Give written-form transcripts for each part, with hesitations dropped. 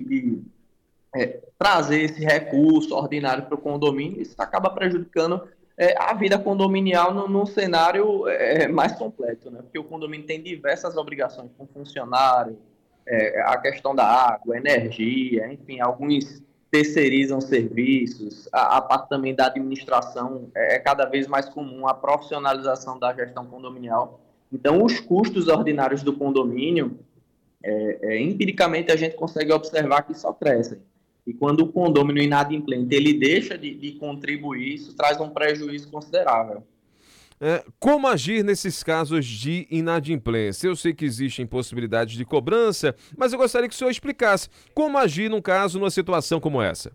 trazer esse recurso ordinário para o condomínio, isso acaba prejudicando a vida condominial num cenário mais completo, né? Porque o condomínio tem diversas obrigações com funcionário, a questão da água, energia, enfim, alguns terceirizam serviços, a parte também da administração cada vez mais comum, a profissionalização da gestão condominial. Então, os custos ordinários do condomínio, empiricamente, a gente consegue observar que só crescem. E quando o condomínio inadimplente ele deixa de contribuir, isso traz um prejuízo considerável. Como agir nesses casos de inadimplência? Eu sei que existem possibilidades de cobrança, mas eu gostaria que o senhor explicasse como agir num caso, numa situação como essa.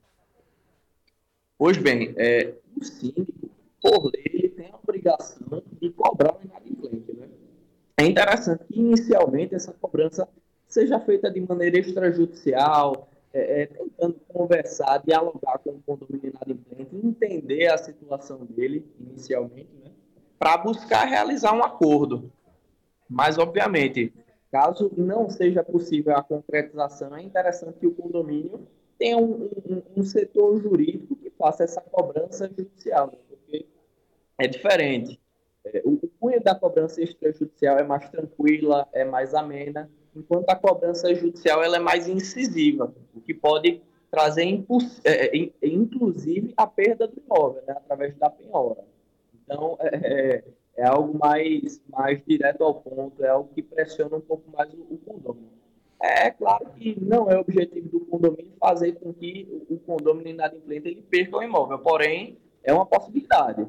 Pois bem, o síndico, por lei, ele tem a obrigação de cobrar o inadimplente, né? É interessante que, inicialmente, essa cobrança seja feita de maneira extrajudicial, tentando conversar, dialogar com o condomínio inadimplente, entender a situação dele, inicialmente, né, para buscar realizar um acordo. Mas, obviamente, caso não seja possível a concretização, é interessante que o condomínio tenha um setor jurídico que faça essa cobrança judicial, né, porque é diferente. O cunho da cobrança extrajudicial é mais tranquila, é mais amena, enquanto a cobrança judicial ela é mais incisiva, o que pode trazer, inclusive, a perda do imóvel, né, através da penhora. Então, é algo mais direto ao ponto, é algo que pressiona um pouco mais o condomínio. É claro que não é objetivo do condomínio fazer com que o condomínio inadimplente ele perca o imóvel, porém, é uma possibilidade.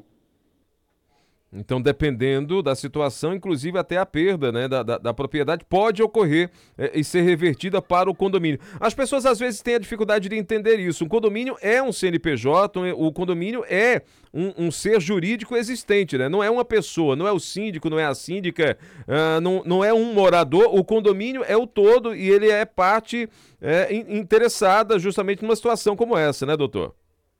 Então, dependendo da situação, inclusive até a perda, né, da propriedade pode ocorrer e ser revertida para o condomínio. As pessoas às vezes têm a dificuldade de entender isso. Um condomínio é um CNPJ, o condomínio é um ser jurídico existente, né? Não é uma pessoa, não é o síndico, não é a síndica, não é um morador. O condomínio é o todo e ele é parte interessada justamente numa situação como essa, né, doutor?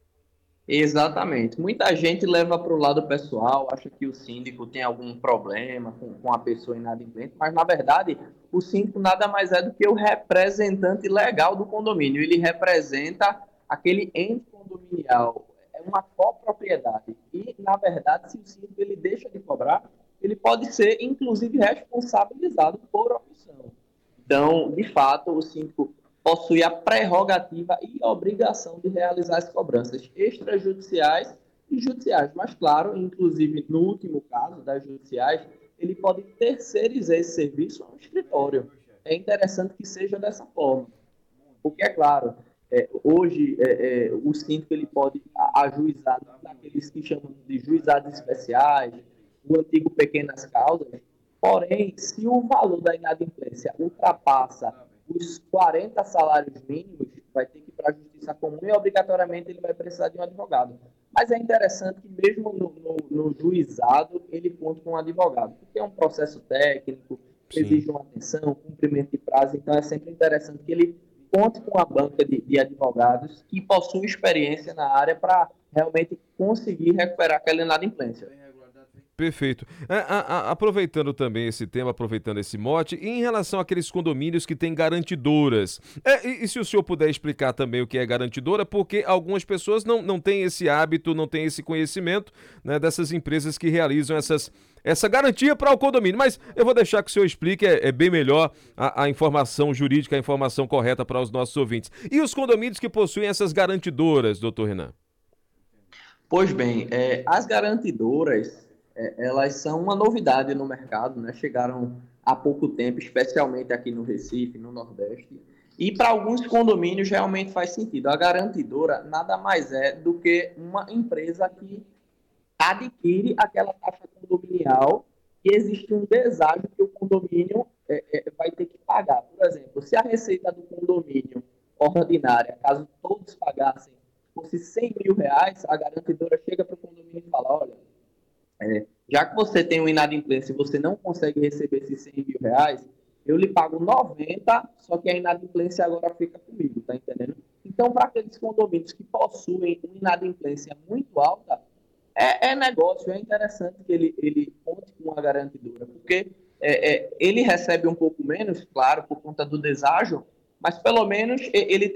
Exatamente. Muita gente leva para o lado pessoal, acha que o síndico tem algum problema com a pessoa inadimplente, mas na verdade o síndico nada mais é do que o representante legal do condomínio. Ele representa aquele ente condominial, é uma copropriedade. E na verdade, se o síndico ele deixa de cobrar, ele pode ser inclusive responsabilizado por omissão. Então, de fato, o síndico possui a prerrogativa e a obrigação de realizar as cobranças extrajudiciais e judiciais. Mas, claro, inclusive no último caso das judiciais, ele pode terceirizar esse serviço a um escritório. É interessante que seja dessa forma, porque, é claro, hoje o síndico ele pode ajuizar naqueles que chamam de juizados especiais, o antigo pequenas causas, porém, se o valor da inadimplência ultrapassa os 40 salários mínimos, vai ter que ir para a justiça comum e obrigatoriamente ele vai precisar de um advogado. Mas é interessante que mesmo no juizado ele conte com um advogado, porque é um processo técnico, Sim. exige uma atenção, cumprimento de prazo, então é sempre interessante que ele conte com uma banca de advogados que possuem experiência na área para realmente conseguir recuperar aquela inadimplência. Perfeito. Aproveitando também esse tema, aproveitando esse mote, e em relação àqueles condomínios que têm garantidoras, e se o senhor puder explicar também o que é garantidora, porque algumas pessoas não têm esse hábito, não têm esse conhecimento, né, dessas empresas que realizam essa garantia para o condomínio. Mas eu vou deixar que o senhor explique, é bem melhor a informação jurídica, a informação correta para os nossos ouvintes. E os condomínios que possuem essas garantidoras, doutor Renan? Pois bem, as garantidoras, elas são uma novidade no mercado, né? Chegaram há pouco tempo, especialmente aqui no Recife, no Nordeste. E para alguns condomínios realmente faz sentido. A garantidora nada mais é do que uma empresa que adquire aquela taxa condominial e existe um deságio que o condomínio vai ter que pagar. Por exemplo, se a receita do condomínio ordinária, caso todos pagassem, fosse R$ 100.000, a garantidora chega para o condomínio e fala, olha, já que você tem uma inadimplência e você não consegue receber esses R$ 100.000, eu lhe pago 90, só que a inadimplência agora fica comigo, tá entendendo? Então, para aqueles condomínios que possuem uma inadimplência muito alta, é negócio, é interessante que ele conte com uma garantidora, porque ele recebe um pouco menos, claro, por conta do deságio, mas pelo menos ele